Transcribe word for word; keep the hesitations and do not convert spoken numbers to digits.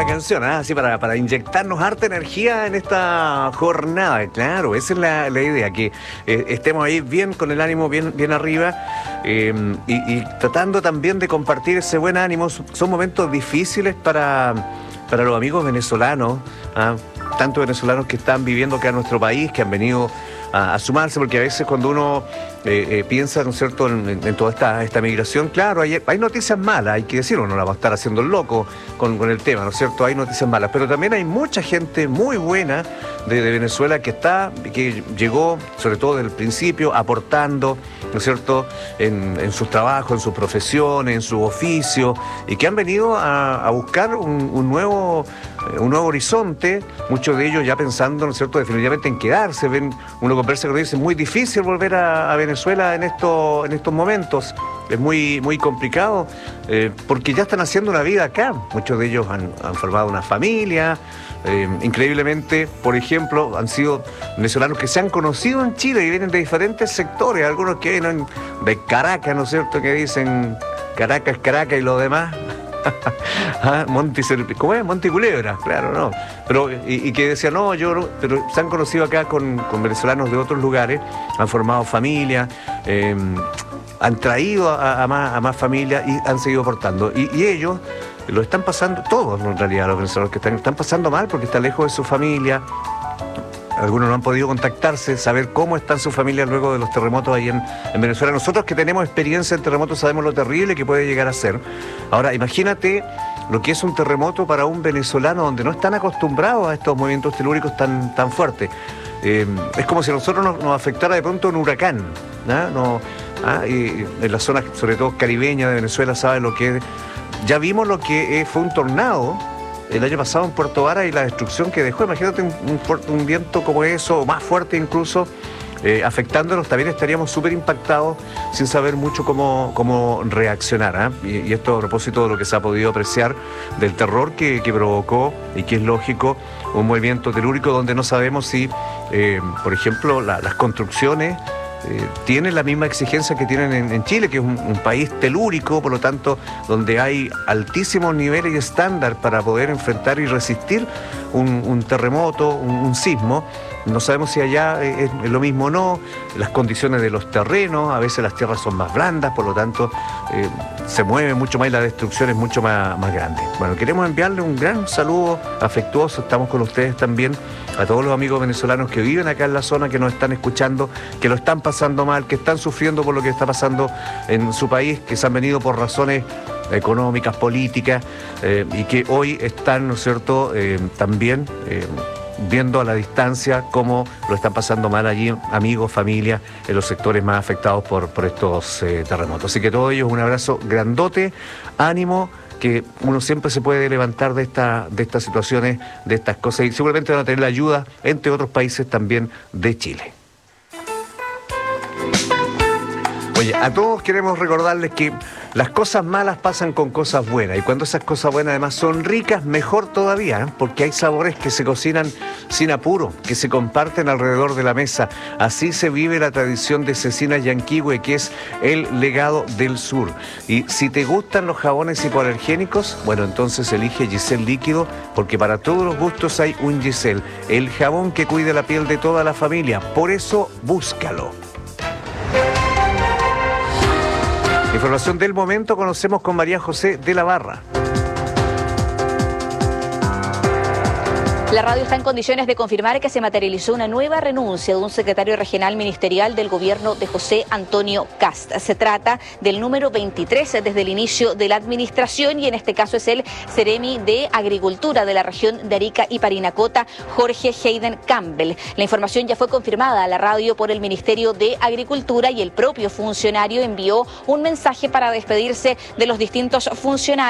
canción, ¿eh? Así para, para inyectarnos harta energía en esta jornada. Claro, esa es la, la idea, que eh, estemos ahí bien con el ánimo bien, bien arriba eh, y, y tratando también de compartir ese buen ánimo. Son momentos difíciles para, para los amigos venezolanos, ¿eh? Tanto venezolanos que están viviendo acá en nuestro país, que han venido a, a sumarse, porque a veces cuando uno eh, eh, piensa, ¿no es cierto?, en, en toda esta, esta migración, claro, hay, hay noticias malas, hay que decirlo, no la va a estar haciendo el loco con, con el tema, ¿no es cierto?, hay noticias malas, pero también hay mucha gente muy buena de, de Venezuela que está, que llegó, sobre todo desde el principio, aportando, ¿no es cierto?, en, en sus trabajos, en sus profesiones, en su oficio, y que han venido a, a buscar un, un nuevo... un nuevo horizonte, muchos de ellos ya pensando, ¿no es cierto?, definitivamente en quedarse. Ven, uno conversa con ellos, es muy difícil volver a, a Venezuela en, esto, en estos momentos, es muy, muy complicado, eh, porque ya están haciendo una vida acá, muchos de ellos han, han formado una familia, eh, increíblemente, por ejemplo, han sido venezolanos que se han conocido en Chile y vienen de diferentes sectores, algunos que vienen de Caracas, ¿no es cierto?, que dicen Caracas, Caracas y lo demás. ah, Monte, ¿cómo es? Monte Culebra, claro, no. Pero, y, y que decía, no, yo no, pero se han conocido acá con, con venezolanos de otros lugares, han formado familia, eh, han traído a, a, más, a más familia y han seguido aportando. Y, y ellos lo están pasando, todos en realidad, los venezolanos que están, están pasando mal porque están lejos de su familia. Algunos no han podido contactarse, saber cómo están sus familias luego de los terremotos ahí en, en Venezuela. Nosotros que tenemos experiencia en terremotos sabemos lo terrible que puede llegar a ser. Ahora, imagínate lo que es un terremoto para un venezolano donde no están acostumbrados a estos movimientos telúricos tan, tan fuertes. Eh, es como si a nosotros nos, nos afectara de pronto un huracán, ¿no? No, ah, y en la zona, sobre todo caribeña de Venezuela, sabe lo que es. Ya vimos lo que fue un tornado el año pasado en Puerto Vara y la destrucción que dejó. Imagínate un, un, un viento como eso, o más fuerte incluso, eh, afectándonos, también estaríamos súper impactados sin saber mucho cómo, cómo reaccionar, ¿eh? y, y esto a propósito de lo que se ha podido apreciar del terror que, que provocó, y que es lógico, un movimiento telúrico donde no sabemos si, eh, por ejemplo, la, las construcciones Eh, tienen la misma exigencia que tienen en, en Chile, que es un, un país telúrico, por lo tanto, donde hay altísimos niveles y estándar para poder enfrentar y resistir un, un terremoto, un, un sismo. No sabemos si allá es, es lo mismo o no, las condiciones de los terrenos, a veces las tierras son más blandas, por lo tanto, eh, se mueve mucho más y la destrucción es mucho más, más grande. Bueno, queremos enviarle un gran saludo afectuoso, estamos con ustedes también, a todos los amigos venezolanos que viven acá en la zona, que nos están escuchando, que lo están pasando mal, que están sufriendo por lo que está pasando en su país, que se han venido por razones económicas, políticas, eh, y que hoy están, ¿no es cierto?, eh, también eh, viendo a la distancia cómo lo están pasando mal allí, amigos, familia, en los sectores más afectados por, por estos eh, terremotos. Así que todos ellos un abrazo grandote, ánimo, que uno siempre se puede levantar de, esta, de estas situaciones, de estas cosas, y seguramente van a tener la ayuda, entre otros países también, de Chile. Oye, a todos queremos recordarles que las cosas malas pasan con cosas buenas, y cuando esas cosas buenas además son ricas, mejor todavía, ¿eh? Porque hay sabores que se cocinan sin apuro, que se comparten alrededor de la mesa. Así se vive la tradición de Cecina Yanquihue, que es el legado del sur. Y si te gustan los jabones hipoalergénicos, bueno, entonces elige Giselle Líquido, porque para todos los gustos hay un Giselle, el jabón que cuida la piel de toda la familia. Por eso, búscalo. Información del momento, conocemos con María José de la Barra. La radio está en condiciones de confirmar que se materializó una nueva renuncia de un secretario regional ministerial del gobierno de José Antonio Kast. Se trata del número veintitrés desde el inicio de la administración, y en este caso es el Seremi de Agricultura de la región de Arica y Parinacota, Jorge Hayden Campbell. La información ya fue confirmada a la radio por el Ministerio de Agricultura, y el propio funcionario envió un mensaje para despedirse de los distintos funcionarios.